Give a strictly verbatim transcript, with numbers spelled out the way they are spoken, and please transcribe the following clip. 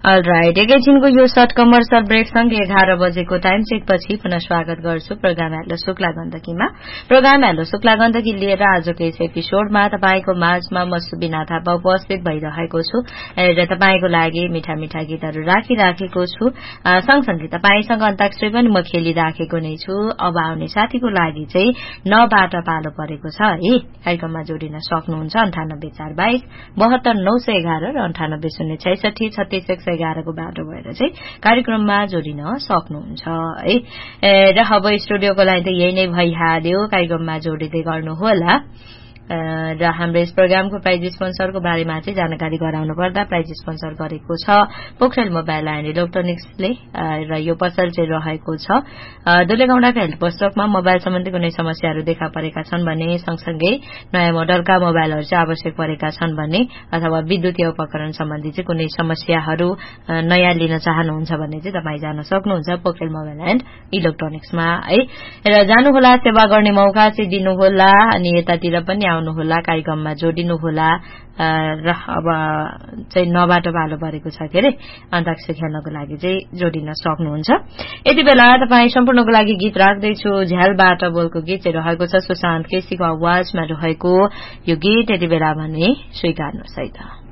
All right, एकैछिनको यो short commercial brake सँगै एघार बजेको टाइम चेकपछि पुनः स्वागत गर्छु programme hello Shukla गण्डकीमा। Programme hello Shukla Gandaki लिएर आजको यस एपिसोडमा तपाईको माझमा म सुबिना थापा उपस्थित भइरहेको छु र तपाईको लागि मिठा मिठा गीतहरू राखिराखेको छु। सँगसँगै तपाईसँग अन्ताक्षरी पनि म खेलिराखेको नै छु। अब आउने साथीको लागि चाहिँ नबाट पालो परेको छ है। कार्यक्रममा जोडिन सक्नुहुन्छ अन्ठानब्बे चार बाइस बहत्तर नौ सय एघार र अन्ठानब्बे शून्य छैसठी छत्तीस एक सय एघारको बाटो भएर चाहिँ कार्यक्रममा जोडिन सक्नुहुन्छ है। र अब स्टुडियोको लागि त यही नै भइहाल्यो, कार्यक्रममा जोडिँदै गर्नुहोला। र हाम्रो यस प्रोग्रामको प्राइज स्पोन्सरको बारेमा चाहिँ जानकारी गराउनु पर्दा प्राइज स्पोन्सर गरेको छ पोखरेल मोबाइल एन्ड इलेक्ट्रोनिक्सले र यो पसल चाहिँ रहेको छ दुलेगौंडाको हेल्थ पोस्टमा। मोबाइल सम्बन्धी कुनै समस्याहरू देखा परेका छन् भने सँगसँगै नयाँ मोडलका मोबाइलहरू चाहिँ आवश्यक परेका छन् भने अथवा विद्युतीय उपकरण सम्बन्धी चाहिँ कुनै समस्याहरू नयाँ लिन चाहनुहुन्छ भने चाहिँ तपाईँ जान सक्नुहुन्छ पोखरेल मोबाइल एन्ड इलेक्ट्रोनिक्समा है। र जानुहोला, सेवा गर्ने मौका चाहिँ दिनुहोला अनि यतातिर पनि आउनुहोला, कार्यक्रममा जोडिनुहोला। र अब चाहिँ नबाट पालो परेको छ के अरे अन्ताक्षरी खेल्नको लागि चाहिँ जोडिन सक्नुहुन्छ। यति बेला तपाईँ सम्पूर्णको लागि गीत राख्दैछु। झ्यालबाट बोलको गीत चाहिँ रहेको छ सुशान्त केसीको आवाजमा रहेको यो गीत। यति बेला भने स्वीकार्नुहोस् है त।